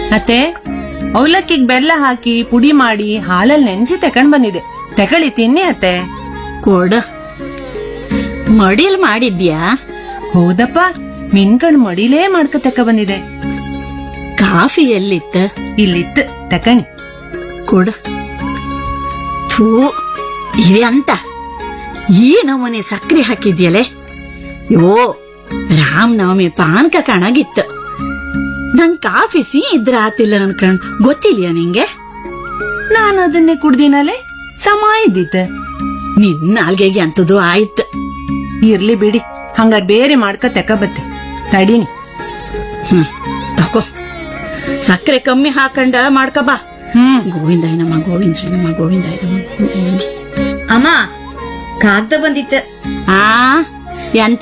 ಅತ್ತೆ, ಅವಲಕ್ಕಿಗ್ ಬೆಲ್ಲ ಹಾಕಿ ಪುಡಿ ಮಾಡಿ ಹಾಲಲ್ಲಿ ನೆನೆಸಿ ತಕೊಂಡ್ ಬಂದಿದೆ. ತಗೊಳ್ಳಿ, ತಿನ್ನಿ ಅತ್ತೆ. ಕೊಡ. ಮಡಿಲ್ ಮಾಡಿದ್ಯಾ? ಹೌದಪ್ಪ, ಮಿನ್ಕಣ್ ಮಡಿಲೇ ಮಾಡ್ಕ ತಕ ಬಂದಿದೆ. ಕಾಫಿ ಎಲ್ಲಿತ್ತ? ಇಲ್ಲಿತ್ತು, ತಕಣಿ. ಕೊಡ. ಥೂ, ಇವೆ ಅಂತ ಈ ನಮೂನೆ ಸಕ್ರೆ ಹಾಕಿದ್ಯಲೆ. ಯೋ, ರಾಮನವಮಿ ಪಾನಕ ಕಾಣಾಗಿತ್ತು. ನಂಗ್ ಕಾಫಿ ಸಿಹಿ ಇದ್ರ ಆತಿಲ್ಲ ಅನ್ಕಂಡ್ ಗೊತ್ತಿಲ್ಯಾ ನಿಂಗೆ? ನಾನು ಅದನ್ನೇ ಕುಡ್ದಿನಲೆ, ಸಮ ಇದ್ದಿತ್ತು. ನಿನ್ನ ನಾಲ್ಗೆಗೆ ಅಂತದ್ದು ಆಯ್ತು. ಇರ್ಲಿ ಬಿಡಿ, ಹಂಗಾರ್ ಬೇರೆ ಮಾಡ್ಕ ತಕ ಬತ್ತೆ. ತಡೀನಿ. ತಕೋ, ಸಕ್ಕರೆ ಕಮ್ಮಿ ಹಾಕಂಡ ಮಾಡ್ಕ ಬಾ. ಗೋವಿಂದಾಯನಮ್ಮ, ಗೋವಿಂದಾಯನಮ್ಮ, ಗೋವಿಂದಾಯನಮ್ಮ, ಗೋವಿಂದಾಯನಮ್ಮ. ಅಮ್ಮ, ಕಾಗ್ದ ಬಂದಿತ್ತ. ಆ ಎಂತ?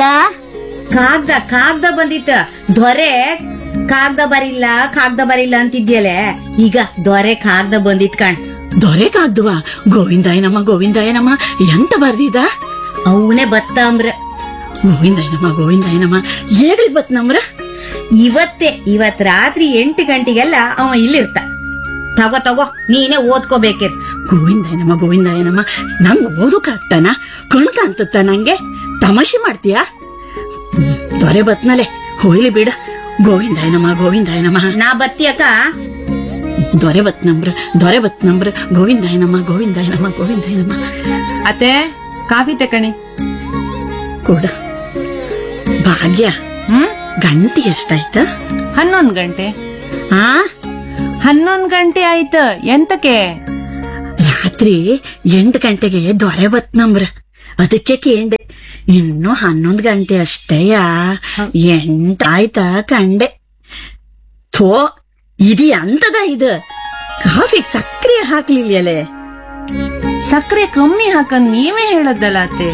ಕಾಗ್ದ ಬಂದಿತ್ತ. ದೊರೆ ಕಾಗ್ದ ಬರಿಲ್ಲ ಅಂತಿದ್ಯಲೆ, ಈಗ ದೊರೆ ಕಾಗ್ದ ಬಂದಿತ್ ಕಣ್. ದೊರೆ ಕಾಗ್ದುವ? ಗೋವಿಂದಾಯನಮ್ಮ, ಗೋವಿಂದಾಯನಮ್ಮ ಎಂತ ಬರ್ದಿದ? ಅವನೇ ಬತ್ತಂಬ್ರ. ಗೋವಿಂದಾಯನಮ್ಮ, ಗೋವಿಂದಾಯನಮ್ಮ ಏಳಿಗ್ ಬತ್ನಮ್ರ? ಇವತ್ ರಾತ್ರಿ 8 ಗಂಟೆಗೆಲ್ಲ ಅವ ಇಲ್ಲಿರ್ತ. ತಗೋ ನೀನೇ ಓದ್ಕೋಬೇಕಿರ್. ಗೋವಿಂದಾಯನಮ್ಮ, ಗೋವಿಂದಾಯನಮ್ಮ ನಂಗ್ ಓದಕ್ಕಾಗ್ತಾನ? ಕಣ್ಕ ಅಂತತ್ತ ನಂಗೆ? ತಮಾಷೆ ಮಾಡ್ತೀಯಾ? ದೊರೆ ಬತ್ನಲೆ, ಹೋಯ್ಲಿ ಬಿಡ. ಗೋವಿಂದಾಯನಮ್ಮ, ಗೋವಿಂದಾಯನಮ್ಮ. ನಾ ಬತ್ತಿಯಕ್ಕ. ದೊರೆ ಬತ್ನಮ್ರ, ಗೋವಿಂದಾಯನಮ್ಮ, ಗೋವಿಂದಾಯನಮ್ಮ, ಗೋವಿಂದಾಯನಮ್ಮ. ಅತ್ತೆ, ಕಾಫಿ ತಕಣಿ. ಕೊಡ. ಭಾಗ್ಯ, ಗಂಟೆ ಎಷ್ಟಾಯ್ತ? 11 ಗಂಟೆ. ಆ 11 ಗಂಟೆ ಆಯ್ತು. ಎಂತಕ್ಕೆ? ರಾತ್ರಿ 8 ಗಂಟೆಗೆ ದೊರೆ ಬತ್ನಮ್ರ, ಅದಕ್ಕೆ ಕೇಂಡೆ. ಇನ್ನು 11 ಗಂಟೆ ಅಷ್ಟೇಯ. 8 ಆಯ್ತಾ ಕಂಡೆ. ಥೋ, ಇದಿ ಅಂತದ ಇದು? ಕಾಫಿಗ್ ಸಕ್ರೆ ಹಾಕ್ಲಿಲ್ಲಲೆ. ಸಕ್ಕರೆ ಕಮ್ಮಿ ಹಾಕಂದ್ ನೀವೇ ಹೇಳದ್ದಲ್ಲ ಅತ್ತೆ.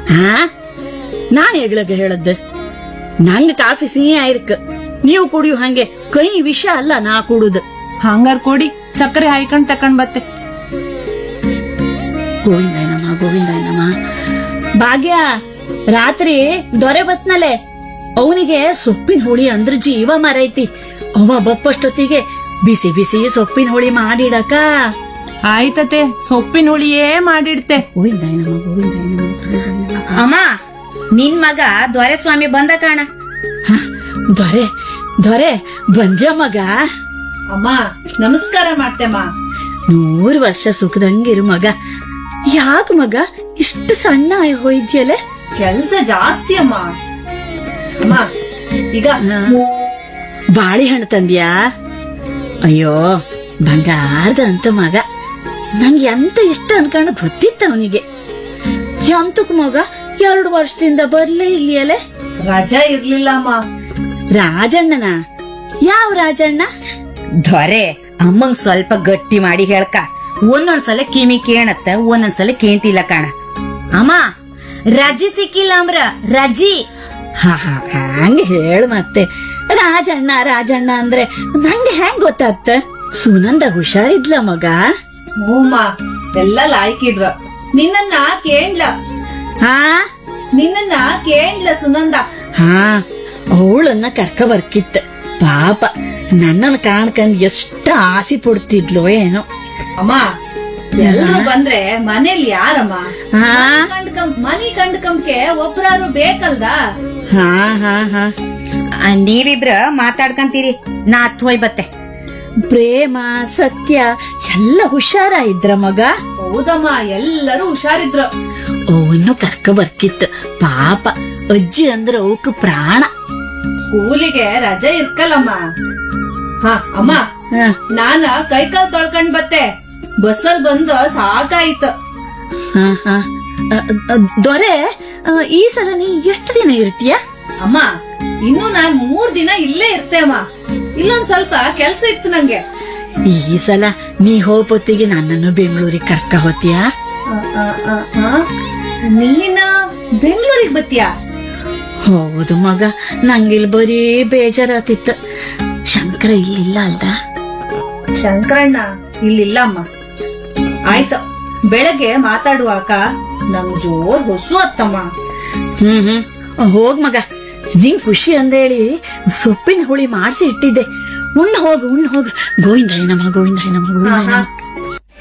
ನಾನ್ ಹೇಳದ್ದು ನಂಗ ಕಾಫಿ ಸಿಹಿ ಆಯ್ರಕ್. ನೀವು ಕುಡಿಯು ಹಂಗೆ, ಕೈ ವಿಷ ಅಲ್ಲ ನಾ ಕುಡುದು. ಹಂಗಾರ್ ಕೊಡಿ, ಸಕ್ಕರೆ ಹಾಯ್ಕೊಂಡ್ ತಕೊಂಡ್ ಬತ್ತೆ. ಗೋವಿಂದಾಯನಮ್ಮ, ಗೋವಿಂದಾಯನಮ್ಮ. ಭಾಗ್ಯ, ರಾತ್ರಿ ದೊರೆ ಬತ್ನಲೆ, ಅವನಿಗೆ ಸೊಪ್ಪಿನ ಹೋಳಿ ಅಂದ್ರ ಜೀವ ಮರೈತಿ. ಅವ ಬಪ್ಪಷ್ಟೊತ್ತಿಗೆ ಬಿಸಿ ಬಿಸಿ ಸೊಪ್ಪಿನ ಹೋಳಿ ಮಾಡಿಡಕ. ಆಯ್ತತೆ, ಸೊಪ್ಪಿನ ಹುಳಿಯೇ ಮಾಡಿಡ್ತೆ. ಗೋವಿಂದಾಯನಮ್ಮ, ಗೋವಿಂದಾಯನಮ್ಮ. ಅಮ್ಮ, ನಿನ್ ಮಗ ದೊರೆಸ್ವಾಮಿ ಬಂದ ಕಾಣ. ದೊರೆ ಬಂದ್ಯ ಮಗ? ಅಮ್ಮ, ನಮಸ್ಕಾರ ಮಾಡ್ತೆಮ್ಮ. 100 ವರ್ಷ ಸುಖದಂಗಿರು ಮಗ. ಯಾಕ ಮಗ ಇಷ್ಟು ಸಣ್ಣ ಆಗಿ ಹೋಯ್ದ್ಯಲೆ? ಕೆಲ್ಸ ಜಾಸ್ತಿ ಅಮ್ಮ. ಅಮ್ಮ, ಈಗ ಬಾಳೆಹಣ್ಣು ತಂದ್ಯಾ? ಅಯ್ಯೋ, ಬಂಗಾರದ ಅಂತ ಮಗ. ನಂಗೆ ಎಂತ ಇಷ್ಟ ಅನ್ಕೊಂಡು ಗೊತ್ತಿತ್ತ ಅವನಿಗೆ. ಎಂತಕ್ ಮಗ 2 ವರ್ಷದಿಂದ ಬರ್ಲೇ ಇಲ್ಲಿಯಲೆ? ರಜಾ ಇರ್ಲಿಲ್ಲ ಅಮ್ಮ. ರಾಜಣ್ಣನ? ಯಾವ ರಾಜಣ್ಣ? ದೊರೆ ಅಮ್ಮಂಗ್ ಸ್ವಲ್ಪ ಗಟ್ಟಿ ಮಾಡಿ ಹೇಳ್ಕ. ಒಂದೊಂದ್ಸಲ ಕಿಮಿ ಕೇಣತ್ತ, ಒಂದೊಂದ್ಸಲ ಕೇಂತಿಲ್ಲ ಕಾಣ. ಅಮ್ಮ, ರಜಿ ಸಿಕ್ಕಿಲ್ಲ ಅಮ್ರ, ರಜಿ. ಹಂಗ ಹೇಳು ಮತ್ತೆ. ರಾಜಣ್ಣ ಅಂದ್ರೆ ನಂಗೆ ಹೆಂಗ್ ಗೊತ್ತಾಗ್ತ? ಸುನಂದ ಹುಷಾರಿದ್ಲ ಮಗ? ಹೂಮ್ಮ, ಎಲ್ಲ ಲಾಯ್ಕಿದ್ರ. ನಿನ್ನನ್ನ ಕೇಂಡ್ಲ ಸುನಂದ. ಅವಳನ್ನ ಕರ್ಕ ಬರ್ಕಿತ್ತ. ಪಾಪ, ನನ್ನನ್ನು ಕಾಣ್ಕಂದ್ ಎಷ್ಟ ಆಸೆ ಪಡ್ತಿದ್ಲು ಏನೋ. ಅಮ್ಮ, ಎಲ್ರು ಬಂದ್ರೆ ಮನೇಲಿ ಯಾರಮ್ಮ? ಮನಿ ಕಂಡ್ಕಂಕೆ ಒಬ್ರಾರು ಬೇಕಲ್ದ? ನೀವಿಬ್ರ ಮಾತಾಡ್ಕಂತೀರಿ, ನಾ ಹೋಯ್ ಬತ್ತೆ. ಪ್ರೇಮ, ಸತ್ಯ ಎಲ್ಲ ಹುಷಾರ ಇದ್ರ ಮಗ? ಹೌದಮ್ಮ, ಎಲ್ಲರೂ ಹುಷಾರಿದ್ರು. ಅವನು ಕರ್ಕ ಬರ್ಕಿತ್ತು. ಪಾಪ, ಅಜ್ಜಿ ಅಂದ್ರ ಅವಕ್ ಪ್ರಾಣ. ಸ್ಕೂಲಿಗೆ ರಜೆ ಇರ್ಕಲ್ಲಮ್ಮ. ಅಮ್ಮ, ನಾನ ಕೈಕಾಲ್ ತೊಳ್ಕೊಂಡ್ ಬತ್ತೆ. ಬಸ್ಸಲ್ ಬಂದು ಸಾಕಾಯ್ತು. ದೊರೆ, ಈ ಸಲ ನೀ ಎಷ್ಟು ದಿನ ಇರ್ತೀಯ? ಅಮ್ಮ, ಇನ್ನು ನಾನ್ 3 ದಿನ ಇಲ್ಲೇ ಇರ್ತೇಮ್ಮ. ಇಲ್ಲೊಂದ್ ಸ್ವಲ್ಪ ಕೆಲ್ಸ ಇತ್ತು ನಂಗೆ. ಈ ಸಲ ನೀ ಹೋಗ್ಬೊತ್ತಿಗೆ ನನ್ನನ್ನು ಬೆಂಗಳೂರಿಗೆ ಕರ್ಕ ಹೋತೀಯ? ನೀನ ಬೆಂಗಳೂರಿಗೆ ಬತ್ತೀಯಾ? ಹೌದು ಮಗ, ನಂಗಿಲ್ ಬರೀ ಬೇಜಾರಾತಿತ್ತು. ಶಂಕರ ಇಲ್ಲಿಲ್ಲ ಅಲ್ದ? ಶಂಕರಣ್ಣ ಇಲ್ಲಿಲ್ಲ ಅಮ್ಮ. ಆಯ್ತು, ಬೆಳಗ್ಗೆ ಮಾತಾಡುವಾಕ ನಂಗ್ ಜೋರ್ ಹೊಸು ಅತ್ತಮ್ಮ. ಹೋಗ್ ಮಗ, ನಿಂಗ್ ಖುಷಿ ಅಂದೇಳಿ ಸೊಪ್ಪಿನ ಹುಳಿ ಮಾಡ್ಸಿ ಇಟ್ಟಿದ್ದೆ. ಉಣ್ಣ ಹೋಗು ಗೋವಿಂದಾಯ ನಮ ಗೋವಿಂದಾಯ ನಮ ಗೋವಿಂದಾಯ ನಮ